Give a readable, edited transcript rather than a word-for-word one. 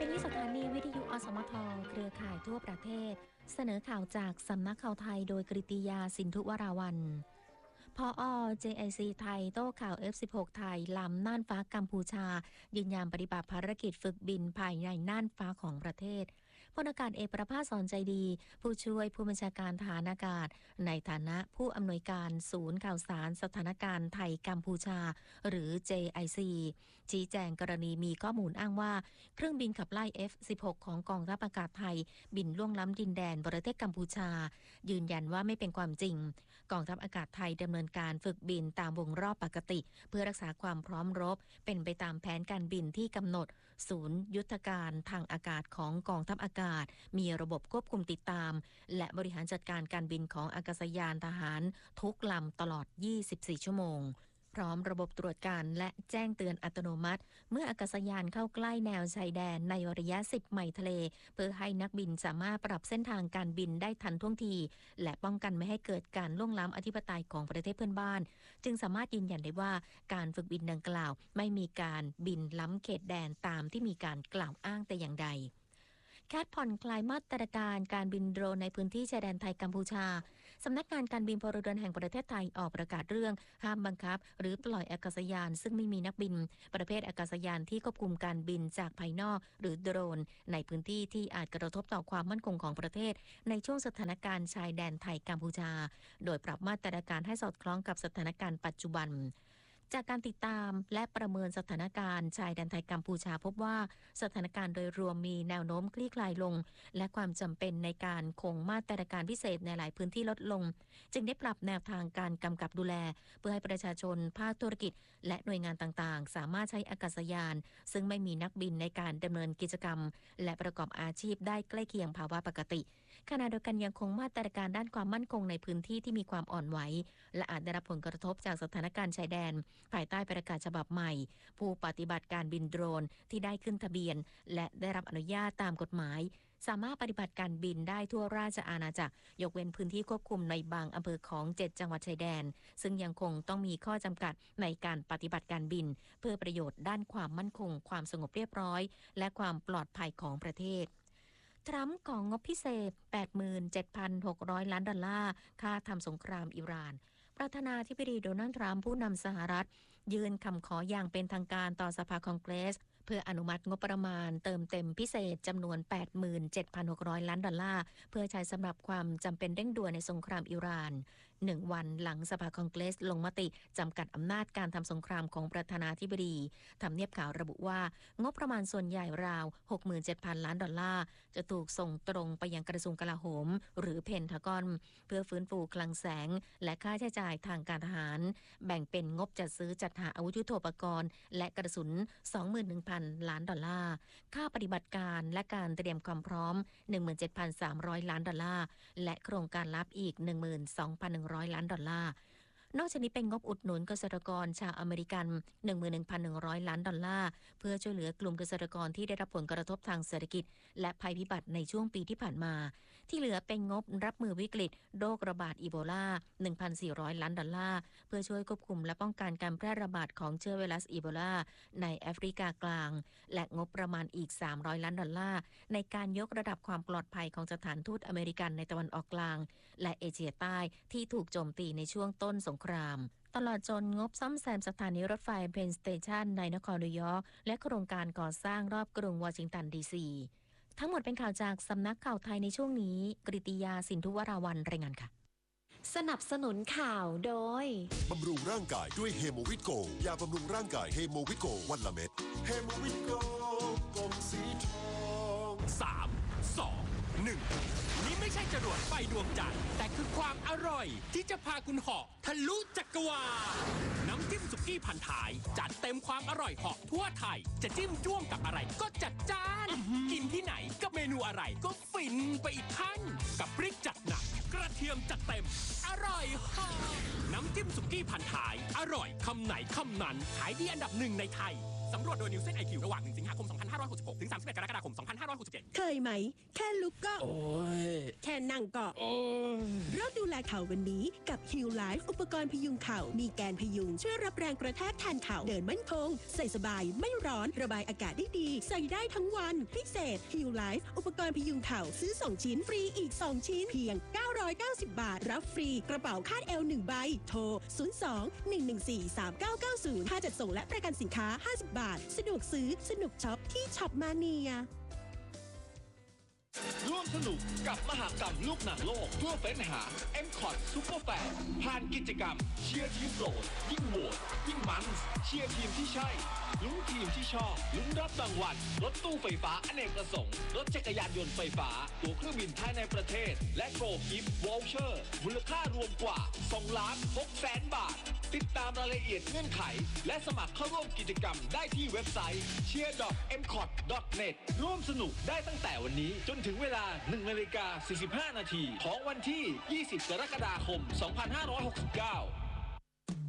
วันนี้สถานีวิทยุอสมทเครือข่ายทั่วประเทศเสนอข่าวจากสำนักข่าวไทยโดยกฤติยาสินธุวราวัลย์ผอ. JIC ไทยโต้ข่าว F16 ไทยล้ำน่านฟ้ากัมพูชายืนยันปฏิบัติภารกิจฝึกบินภายในน่านฟ้าของประเทศพลอากาศเอกประภาส สอนใจดีผู้ช่วยผู้บัญชาการทหารอากาศในฐานะผู้อำนวยการศูนย์ข่าวสารสถานการณ์ไทยกัมพูชาหรือ JIC ชี้แจงกรณีมีข้อมูลอ้างว่าเครื่องบินขับไล่ F16 ของกองทัพอากาศไทยบินล่วงล้ำดินแดนประเทศกัมพูชายืนยันว่าไม่เป็นความจริงกองทัพอากาศไทยดำเนินการฝึกบินตามวงรอบปกติเพื่อรักษาความพร้อมรบเป็นไปตามแผนการบินที่กำหนดศูนย์ยุทธการทางอากาศของกองทัพอากาศมีระบบควบคุมติดตามและบริหารจัดการการบินของอากาศยานทหารทุกลำตลอด 24 ชั่วโมงพร้อมระบบตรวจการและแจ้งเตือนอัตโนมัติเมื่ออากาศยานเข้าใกล้แนวชายแดนในระยะ 10 ไมล์ทะเลเพื่อให้นักบินสามารถปรับเส้นทางการบินได้ทันท่วงทีและป้องกันไม่ให้เกิดการล่วงล้ำอธิปไตยของประเทศเพื่อนบ้านจึงสามารถยืนยันได้ว่าการฝึกบินดังกล่าวไม่มีการบินล้ำเขตแดนตามที่มีการกล่าวอ้างแต่อย่างใดแคทผ่อนคลายมาตรการการบินโดรนในพื้นที่ชายแดนไทยกัมพูชาสำนักงานการบินพลเรือนแห่งประเทศไทยออกประกาศเรื่องห้ามบังคับหรือปล่อยอากาศยานซึ่งไม่มีนักบินประเภทอากาศยานที่ควบคุมการบินจากภายนอกหรือโดรนในพื้นที่ที่อาจกระทบต่อความมั่นคงของประเทศในช่วงสถานการณ์ชายแดนไทยกัมพูชาโดยปรับมาตรการให้สอดคล้องกับสถานการณ์ปัจจุบันจากการติดตามและประเมินสถานการณ์ชายแดนไทยกัมพูชาพบว่าสถานการณ์โดยรวมมีแนวโน้มคลี่คลายลงและความจำเป็นในการคงมาตรการพิเศษในหลายพื้นที่ลดลงจึงได้ปรับแนวทางการกำกับดูแลเพื่อให้ประชาชนภาคธุรกิจและหน่วยงานต่างๆสามารถใช้อากาศยานซึ่งไม่มีนักบินในการดำเนินกิจกรรมและประกอบอาชีพได้ใกล้เคียงภาวะปกติขณะเดียวกันยังคงมาตรการด้านความมั่นคงในพื้นที่ที่มีความอ่อนไหวและอาจได้รับผลกระทบจากสถานการณ์ชายแดนภายใต้ประกาศฉบับใหม่ผู้ปฏิบัติการบินโดรนที่ได้ขึ้นทะเบียนและได้รับอนุญาตตามกฎหมายสามารถปฏิบัติการบินได้ทั่วราชอาณาจักรยกเว้นพื้นที่ควบคุมในบางอำเภอของ7จังหวัดชายแดนซึ่งยังคงต้องมีข้อจำกัดในการปฏิบัติการบินเพื่อประโยชน์ด้านความมั่นคงความสงบเรียบร้อยและความปลอดภัยของประเทศทรัมป์ของงบพิเศษ 87,600 ล้านดอลลาร์ค่าทำสงครามอิหร่านประธานาธิบดีโดนัลด์ทรัมป์ผู้นำสหรัฐยื่นคำขออย่างเป็นทางการต่อสภาคองเกรสเพื่ออนุมัติงบประมาณเติมเต็มพิเศษจำนวน 87,600 ล้านดอลลาร์เพื่อใช้สำหรับความจำเป็นเร่งด่วนในสงครามอิหร่าน1 วันหลังสภาคองเกรสลงมติจำกัดอำนาจการทำสงครามของประธานาธิบดีทำเนียบข่าวระบุว่างบประมาณส่วนใหญ่ราว 67,000 ล้านดอลลาร์จะถูกส่งตรงไปยังกระทรวงกลาโหมหรือเพนทากอนเพื่อฟื้นฟูคลังแสงและค่าใช้จ่ายทางการทหารแบ่งเป็นงบจัดซื้อจัดหาอาวุธยุทโธปกรณ์และกระสุน 21,000 ล้านดอลลาร์ค่าปฏิบัติการและการเตรียมความพร้อม 17,300 ล้านดอลลาร์และโครงการลับอีก 12,100 ล้านดอลลาร์นอกจากนี้เป็นงบอุดหนุนเกษตรกรชาวอเมริกัน 11,100 ล้านดอลลาร์เพื่อช่วยเหลือกลุ่มเกษตรกรที่ได้รับผลกระทบทางเศรษฐกิจและภัยพิบัติในช่วงปีที่ผ่านมาที่เหลือเป็นงบรับมือวิกฤตโรคระบาดอีโบลา 1,400 ล้านดอลลาร์เพื่อช่วยควบคุมและป้องกันการแพร่ระบาดของเชื้อไวรัสอีโบลาในแอฟริกากลางและงบประมาณอีก300 ล้านดอลลาร์ในการยกระดับความปลอดภัยของสถานทูตอเมริกันในตะวันออกกลางและเอเชียใต้ที่ถูกโจมตีในช่วงต้นสงครามตลอดจนงบซ่อมแซมสถานีรถไฟเพนสเตชันในนครนิวยอร์กและโครงการก่อสร้างรอบกรุงวอชิงตันดีซีทั้งหมดเป็นข่าวจากสำนักข่าวไทยในช่วงนี้กฤติยาสินธุวราวัลย์รายงานค่ะสนับสนุนข่าวโดยบำรุงร่างกายด้วยเฮโมวิโกยาบำรุงร่างกายเฮโมวิโกวันละเม็ดเฮโมวิโกกลมสีทอง 3 2 1นี่ไม่ใช่จรวดไฟดวงจันทร์แต่คือความอร่อยที่จะพาคุณเหาะทะลุจักรวาลน้ำจิ้มสุกี้พันท้ายจัดเต็มความอร่อยเหาะทั่วไทยจะจิ้มจ้วงกับอะไรก็จัดจ้านกินที่ไหนกับเมนูอะไรก็ฟินไปอีกขั้นกับพริกจัดหนักกระเทียมจัดเต็มอร่อยเหาะน้ำจิ้มสุกี้พันท้ายอร่อยคำไหนคำนั้นขายดีอันดับ1ในไทยสำรวจโดย Nielsen IQ ระหว่าง 1 สิงหาคม 2566 ถึง 31 กรกฎาคม 2567 เคยไหม แค่ลุกก็โอ้ยแค่นั่งก็โอ้ยเริ่มดูแลเข่าวันนี้กับ Heal Life อุปกรณ์พยุงเข่ามีแกนพยุงช่วยรับแรงกระแทกแทนเข่าเดินมั่นคงใส่สบายไม่ร้อนระบายอากาศได้ดีใส่ได้ทั้งวันพิเศษ Heal Life อุปกรณ์พยุงเข่าซื้อ2ชิ้นฟรีอีก2ชิ้นเพียง990 บาทรับฟรีกระเป๋าคาดเอว1ใบโทร02-114-3990ค่าจัดส่งและประกันสินค้า50 บาทสะดวกซื้อสนุกช็อปที่ช็อปมาเนียร่วมสนุกกับมหกรรมลูกหนังโลกเพื่อเฟ้นหา M-Cot Super Fan ผ่านกิจกรรมเชียร์ทีมโปรดยิ่งโหวตยิ่งมันเชียร์ทีมที่ใช่ลุ้นทีมที่ชอบลุ้นรับรางวัลรถตู้ไฟฟ้าอเนกประสงค์รถจักรยานยนต์ไฟฟ้าตั๋วเครื่องบินภายในประเทศและโกลกิฟต์วอลเชอร์มูลค่ารวมกว่า2,600,000 บาทติดตามรายละเอียดเงื่อนไขและสมัครเข้าร่วมกิจกรรมได้ที่เว็บไซต์ cheer.mcot.net ร่วมสนุกได้ตั้งแต่วันนี้จนถึงเวลา 1:45 น.ของวันที่ 20 กรกฎาคม 2569